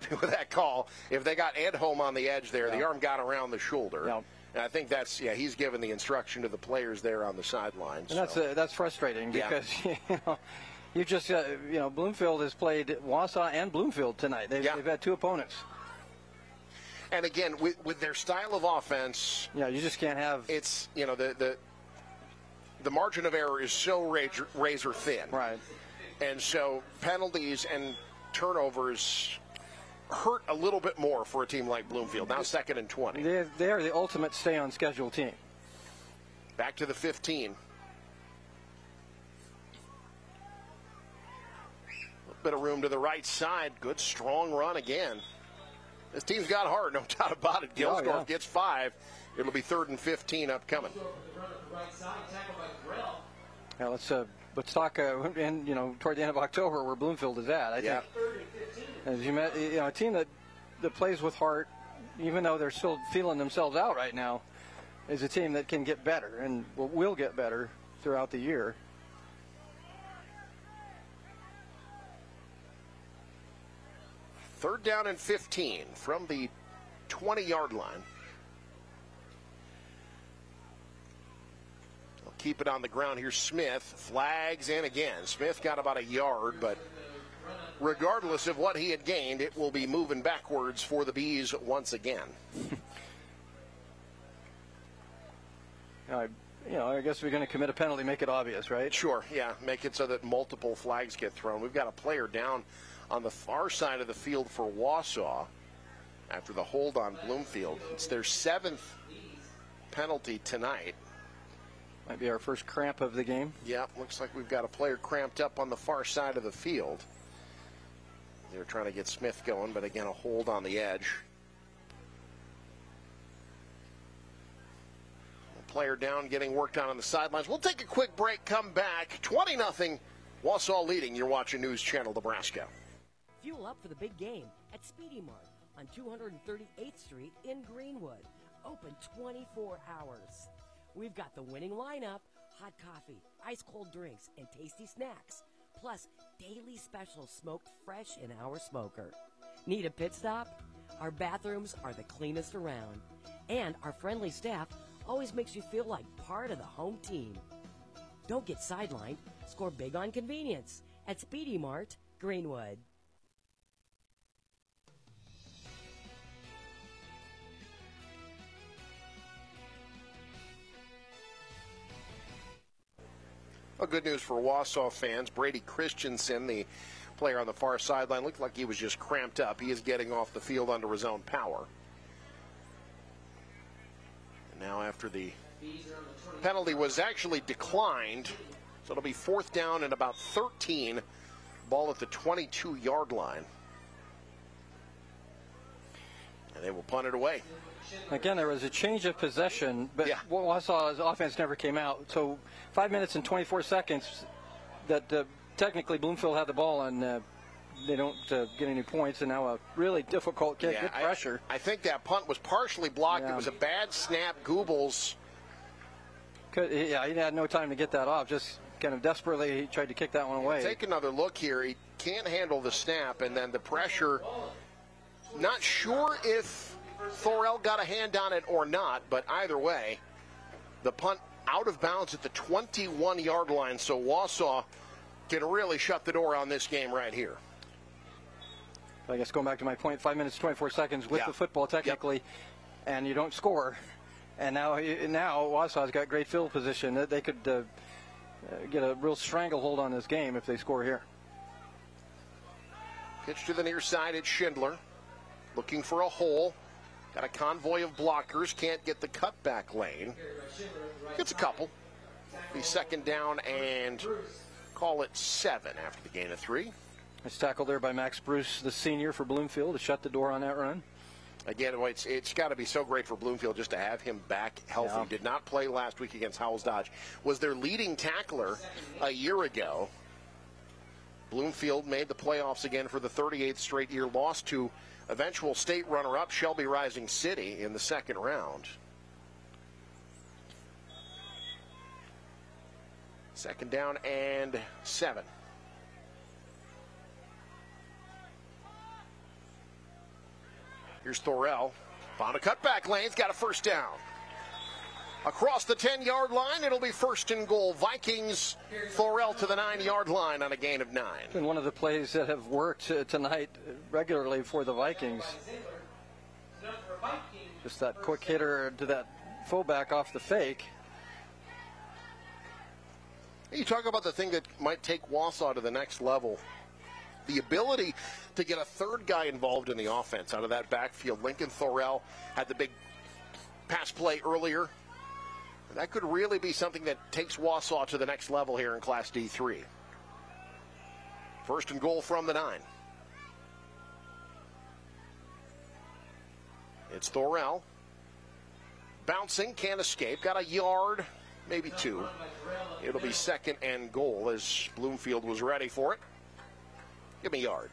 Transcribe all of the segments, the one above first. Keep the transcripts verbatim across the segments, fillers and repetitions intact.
happy with that call. If they got Edholm on the edge there, yeah. the arm got around the shoulder. Yeah. And I think that's, yeah, he's given the instruction to the players there on the sidelines. And that's so. uh, that's frustrating because, yeah. you know, you just, uh, you know, Bloomfield has played Wausau and Bloomfield tonight. They've, yeah. they've had two opponents. And again, with, with their style of offense, yeah, you just can't have. It's, you know, the the, the margin of error is so razor, razor thin. Right. And so penalties and turnovers hurt a little bit more for a team like Bloomfield. Now second and twenty. They're, they're the ultimate stay-on-schedule team. Back to the fifteen. A little bit of room to the right side. Good, strong run again. This team's got heart, no doubt about it. Gilsdorf oh, yeah. gets five. It'll be third and fifteen upcoming. Yeah, let's uh, let's talk. Uh, and you know, toward the end of October, where Bloomfield is at. I yeah. think, as you met, you know, a team that that plays with heart, even though they're still feeling themselves out right now, is a team that can get better and will, will get better throughout the year. Third down and fifteen from the twenty-yard line. They'll keep it on the ground here. Smith flags in again. Smith got about a yard, but regardless of what he had gained, it will be moving backwards for the Bees once again. I, you know, I guess we're going to commit a penalty, make it obvious, right? Sure, yeah, make it so that multiple flags get thrown. We've got a player down on the far side of the field for Wausau after the hold on Bloomfield. It's their seventh penalty tonight. Might be our first cramp of the game. Yeah, looks like we've got a player cramped up on the far side of the field. They're trying to get Smith going, but again, a hold on the edge. A player down, getting worked on on the sidelines. We'll take a quick break, come back. twenty nothing, Wausau leading. You're watching News Channel Nebraska. Fuel up for the big game at Speedy Mart on two hundred thirty-eighth Street in Greenwood. Open twenty-four hours. We've got the winning lineup, hot coffee, ice-cold drinks, and tasty snacks. Plus, daily specials smoked fresh in our smoker. Need a pit stop? Our bathrooms are the cleanest around. And our friendly staff always makes you feel like part of the home team. Don't get sidelined. Score big on convenience at Speedy Mart, Greenwood. Well, good news for Wausau fans. Brady Christensen, the player on the far sideline, looked like he was just cramped up. He is getting off the field under his own power. And now after the penalty was actually declined, so it'll be fourth down and about thirteen. Ball at the twenty-two-yard line. And they will punt it away. Again, there was a change of possession, but yeah. Wausau's offense never came out. So five minutes and twenty-four seconds that uh, technically Bloomfield had the ball, and uh, they don't uh, get any points, and now a really difficult kick. Yeah, Good pressure. I, I think that punt was partially blocked. Yeah. It was a bad snap. Goebbels. Could, yeah, he had no time to get that off. Just kind of desperately he tried to kick that one away. Take another look here. He can't handle the snap, and then the pressure. Not sure if Thorell got a hand on it or not, but either way, the punt out of bounds at the twenty-one-yard line, so Wausau can really shut the door on this game right here. I guess going back to my point, five minutes, twenty-four seconds with yeah. the football technically, yep. and you don't score. And now now Wausau's got great field position. They could uh, get a real stranglehold on this game if they score here. Pitch to the near side, it's Schindler. Looking for a hole. Got a convoy of blockers. Can't get the cutback lane. Gets a couple. Be second down and call it seven after the gain of three. Nice tackle there by Max Bruce, the senior for Bloomfield, to shut the door on that run. Again, it's, it's got to be so great for Bloomfield just to have him back healthy. Yeah. Did not play last week against Howells Dodge. Was their leading tackler a year ago. Bloomfield made the playoffs again for the thirty-eighth straight year. Lost to eventual state runner-up Shelby Rising City in the second round. Second down and seven. Here's Thorell. Found a cutback lane. He's got a first down. Across the ten-yard line, it'll be first and goal. Vikings, Thorell to the nine-yard line on a gain of nine. Been one of the plays that have worked uh, tonight regularly for the Vikings. Just that quick hitter to that fullback off the fake. You talk about the thing that might take Wausau to the next level. The ability to get a third guy involved in the offense out of that backfield. Lincoln Thorell had the big pass play earlier. That could really be something that takes Wausau to the next level here in Class D three. First and goal from the nine. It's Thorell. Bouncing, can't escape. Got a yard, maybe two. It'll be second and goal as Bloomfield was ready for it. Give me a yard.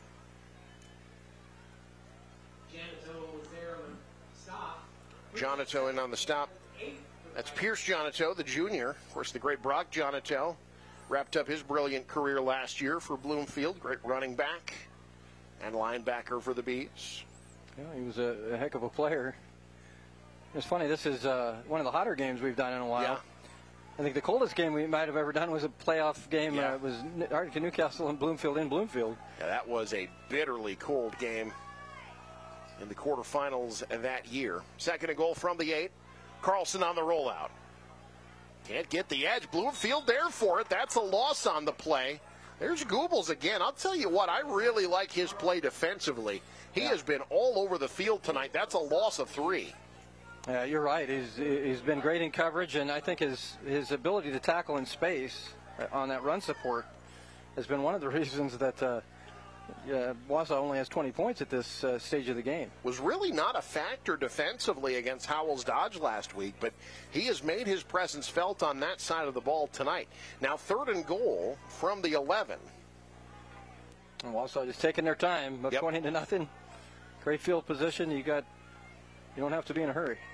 Jonato in on the stop. That's Pierce Jonato, the junior. Of course, the great Brock Jonato wrapped up his brilliant career last year for Bloomfield. Great running back and linebacker for the Bees. Yeah, he was a, a heck of a player. It's funny, this is uh, one of the hotter games we've done in a while. Yeah. I think the coldest game we might have ever done was a playoff game. Yeah. Uh, it was Arctic Newcastle and Bloomfield in Bloomfield. Yeah, that was a bitterly cold game in the quarterfinals that year. Second and goal from the eight. Carlson on the rollout. Can't get the edge. Bloomfield there for it. That's a loss on the play. There's Goebbels again. I'll tell you what, I really like his play defensively. He yeah. has been all over the field tonight. That's a loss of three. Yeah, you're right. He's he's been great in coverage, and I think his his ability to tackle in space on that run support has been one of the reasons that uh, yeah, Wausau only has twenty points at this uh, stage of the game. Was really not a factor defensively against Howells Dodge last week, but he has made his presence felt on that side of the ball tonight. Now third and goal from the eleven. And Wausau just taking their time, but yep. twenty to nothing. Great field position. You got. You don't have to be in a hurry.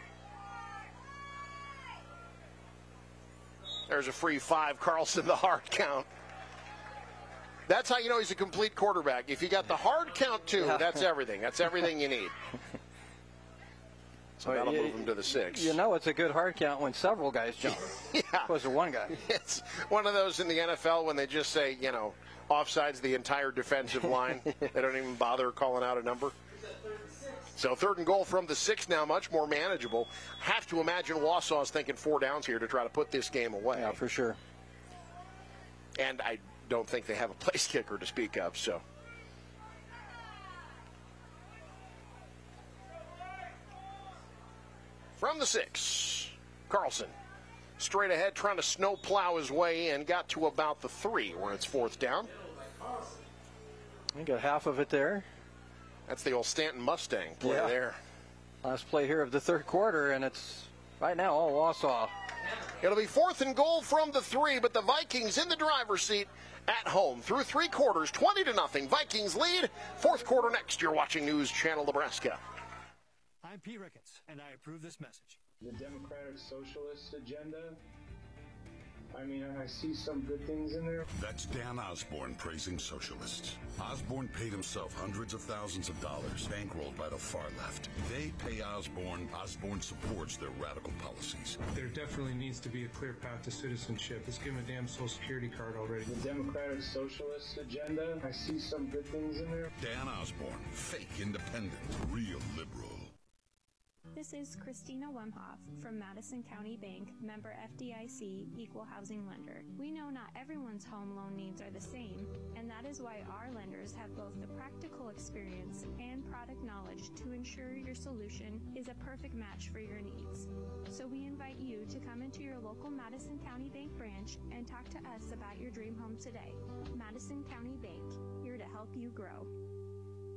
There's a free five. Carlson, the hard count. That's how you know he's a complete quarterback. If you got the hard count, too, yeah. that's everything. That's everything you need. So that'll you, move him to the six. You know it's a good hard count when several guys jump. yeah. As opposed to one guy. It's one of those in the N F L when they just say, you know, offsides the entire defensive line. They don't even bother calling out a number. So third and goal from the six now, much more manageable. Have to imagine Wausau's thinking four downs here to try to put this game away. Yeah, for sure. And I don't think they have a place kicker to speak of, so. From the six, Carlson straight ahead trying to snow plow his way in, got to about the three where it's fourth down. You got half of it there. That's the old Stanton Mustang play yeah. there. Last play here of the third quarter, and it's right now all Wausau. It'll be fourth and goal from the three, but the Vikings in the driver's seat at home. Through three quarters, twenty to nothing. Vikings lead. Fourth quarter next. You're watching News Channel Nebraska. I'm Pete Ricketts, and I approve this message. The Democratic Socialist agenda. I mean, I see some good things in there. That's Dan Osborne praising socialists. Osborne paid himself hundreds of thousands of dollars, bankrolled by the far left. They pay Osborne. Osborne supports their radical policies. There definitely needs to be a clear path to citizenship. Let's give him a damn Social Security card already. The Democratic Socialist agenda. I see some good things in there. Dan Osborne, fake independent, real liberal. This is Christina Wemhoff from Madison County Bank, member F D I C, equal housing lender. We know not everyone's home loan needs are the same, and that is why our lenders have both the practical experience and product knowledge to ensure your solution is a perfect match for your needs. So we invite you to come into your local Madison County Bank branch and talk to us about your dream home today. Madison County Bank, here to help you grow.